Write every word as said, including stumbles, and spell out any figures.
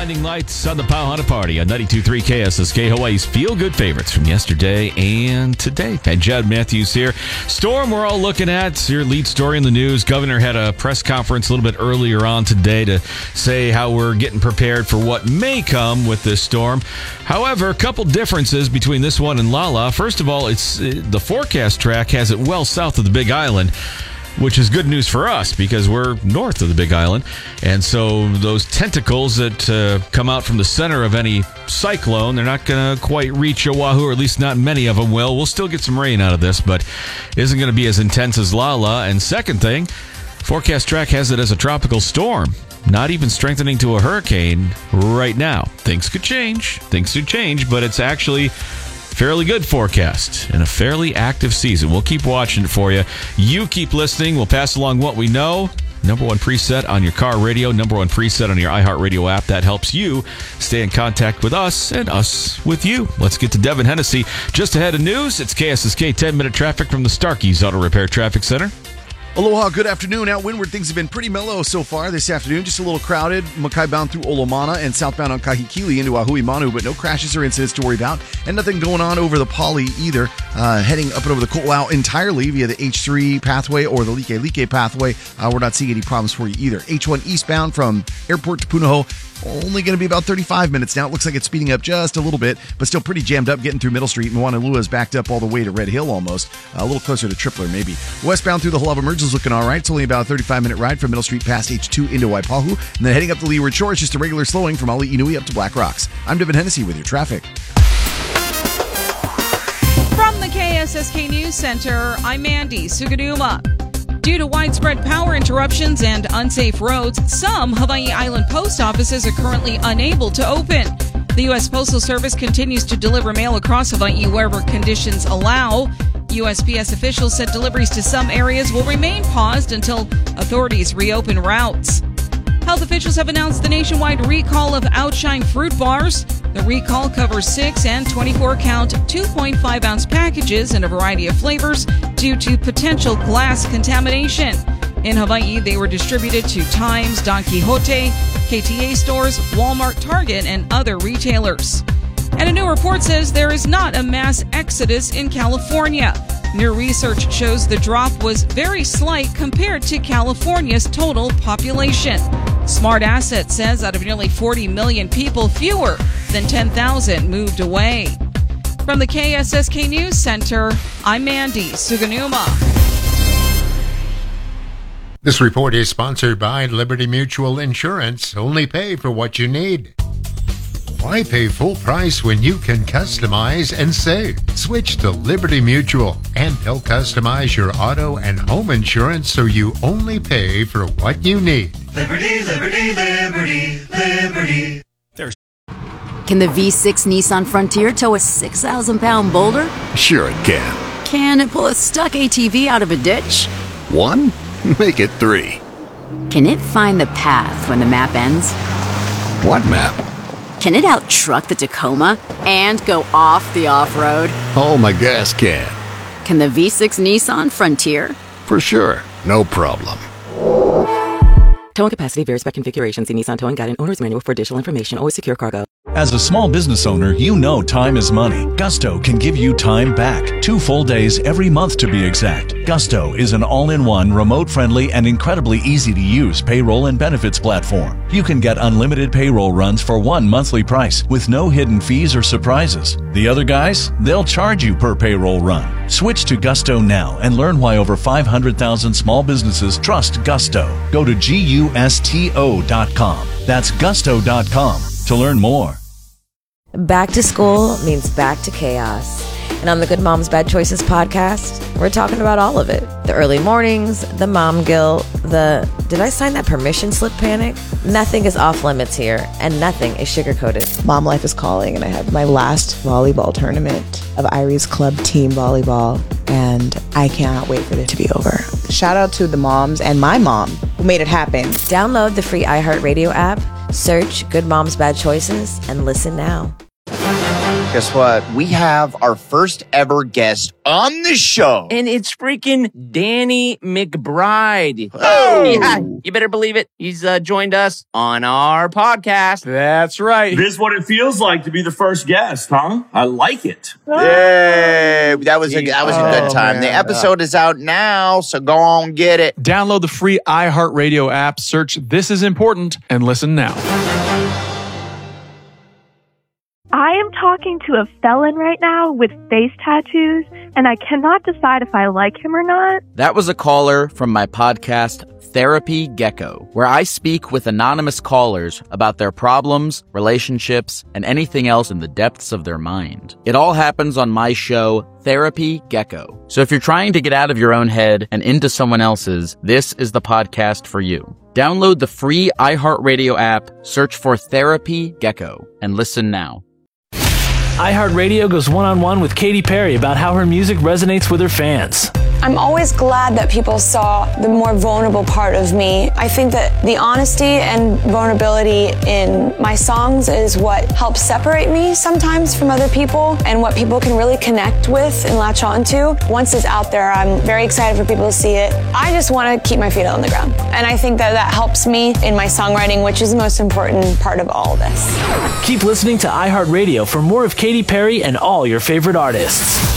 Blinding lights on the Pauhana Party on ninety-two point three K S S K, Hawaii's feel-good favorites from yesterday and today. Hey, Jed Matthews here. Storm we're all looking at. It's your lead story in the news. Governor had a press conference a little bit earlier on today to say how we're getting prepared for what may come with this storm. However, a couple differences between this one and Lala. First of all, it's the forecast track has it well south of the Big Island, which is good news for us because we're north of the Big Island. And so those tentacles that uh, come out from the center of any cyclone, they're not going to quite reach Oahu, or at least not many of them will. We'll still get some rain out of this, but it isn't going to be as intense as Lala. And second thing, forecast track has it as a tropical storm, not even strengthening to a hurricane right now. Things could change. Things could change, but it's actually fairly good forecast and a fairly active season. We'll keep watching it for you. You keep listening. We'll pass along what we know. Number one preset on your car radio, number one preset on your iHeartRadio app. That helps you stay in contact with us and us with you. Let's get to Devin Hennessy. Just ahead of news, it's K S S K ten-minute traffic from the Starkey's Auto Repair Traffic Center. Aloha, good afternoon. Out windward, things have been pretty mellow so far this afternoon. Just a little crowded. Makai bound through Olomana and southbound on Kahikili into Ahui Manu, but no crashes or incidents to worry about. And nothing going on over the Pali either. Uh, heading up and over the Ko'olau entirely via the H three pathway or the Like Like pathway. Uh, we're not seeing any problems for you either. H one eastbound from airport to Punahou, only going to be about thirty-five minutes now. It looks like it's speeding up just a little bit, but still pretty jammed up getting through Middle Street. And Moanalua is backed up all the way to Red Hill almost. Uh, a little closer to Tripler maybe. Westbound through the Halava Merge is looking all right. It's only about a thirty-five minute ride from Middle Street past H two into Waipahu. And then heading up the Leeward Shore, it's just a regular slowing from Ali Inui up to Black Rocks. I'm Devin Hennessy with your traffic. From the K S S K News Center, I'm Mandy Sugaduma. Due to widespread power interruptions and unsafe roads, some Hawaii Island post offices are currently unable to open. The U S Postal Service continues to deliver mail across Hawaii wherever conditions allow. U S P S officials said deliveries to some areas will remain paused until authorities reopen routes. Health officials have announced the nationwide recall of Outshine fruit bars. The recall covers six and twenty-four count two point five ounce packages in a variety of flavors due to potential glass contamination. In Hawaii, they were distributed to Times, Don Quixote, K T A stores, Walmart, Target, and other retailers. And a new report says there is not a mass exodus in California. New research shows the drop was very slight compared to California's total population. Smart Asset says out of nearly forty million people, fewer than ten thousand moved away. From the K S S K News Center, I'm Mandy Suganuma. This report is sponsored by Liberty Mutual Insurance. Only pay for what you need. Why pay full price when you can customize and save? Switch to Liberty Mutual, and they'll customize your auto and home insurance so you only pay for what you need. Liberty, liberty, liberty, liberty. There's Can the V six Nissan Frontier tow a six thousand pound boulder? Sure it can. Can it pull a stuck A T V out of a ditch? One? Make it three. Can it find the path when the map ends? What map? Can it out-truck the Tacoma and go off the off-road? Oh, my gas can. Can the V six Nissan Frontier? For sure. No problem. Towing capacity varies by configuration. See Nissan Towing Guide and Owner's Manual for additional information. Always secure cargo. As a small business owner, you know time is money. Gusto can give you time back. Two full days every month to be exact. Gusto is an all-in-one, remote-friendly, and incredibly easy-to-use payroll and benefits platform. You can get unlimited payroll runs for one monthly price with no hidden fees or surprises. The other guys, they'll charge you per payroll run. Switch to Gusto now and learn why over five hundred thousand small businesses trust Gusto. Go to gusto dot com. That's gusto dot com to learn more. Back to school means back to chaos. And on the Good Moms Bad Choices podcast, we're talking about all of it. The early mornings, the mom guilt, the did I sign that permission slip panic? Nothing is off limits here, and nothing is sugar-coated. Mom life is calling, and I have my last volleyball tournament of Irie's Club team volleyball, and I cannot wait for it to be over. Shout out to the moms and my mom who made it happen. Download the free iHeartRadio app, search Good Moms Bad Choices, and listen now. Guess what? We have our first ever guest on the show. And it's freaking Danny McBride. Oh! Yeah, you better believe it. He's uh, joined us on our podcast. That's right. This is what it feels like to be the first guest, huh? I like it. Yay! That was a, that was a good Oh, time. man. The episode is out now, so go on get it. Download the free iHeartRadio app, search This Is Important, and listen now. I am talking to a felon right now with face tattoos, and I cannot decide if I like him or not. That was a caller from my podcast, Therapy Gecko, where I speak with anonymous callers about their problems, relationships, and anything else in the depths of their mind. It all happens on my show, Therapy Gecko. So if you're trying to get out of your own head and into someone else's, this is the podcast for you. Download the free iHeartRadio app, search for Therapy Gecko, and listen now. iHeartRadio goes one-on-one with Katy Perry about how her music resonates with her fans. I'm always glad that people saw the more vulnerable part of me. I think that the honesty and vulnerability in my songs is what helps separate me sometimes from other people and what people can really connect with and latch on to. Once it's out there, I'm very excited for people to see it. I just want to keep my feet on the ground. And I think that that helps me in my songwriting, which is the most important part of all of this. Keep listening to iHeartRadio for more of Katy Perry and all your favorite artists.